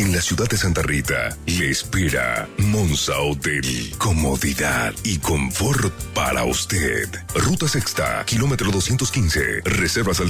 En la ciudad de Santa Rita le espera Monza Hotel. Comodidad y confort para usted. Ruta Sexta, kilómetro 215. Reservas al